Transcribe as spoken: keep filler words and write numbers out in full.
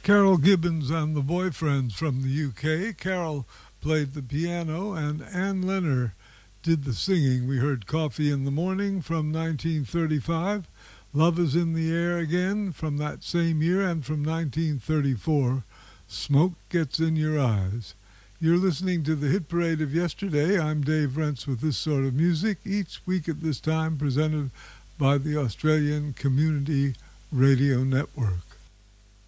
Carol Gibbons and the Boyfriends from the U K. Carol played the piano and Ann Lenner did the singing. We heard Coffee in the Morning from nineteen thirty-five, Love is in the Air Again from that same year, and from nineteen thirty-four, Smoke Gets in Your Eyes. You're listening to the Hit Parade of Yesterday. I'm Dave Rentz with this sort of music, each week at this time presented by the Australian Community Radio Network.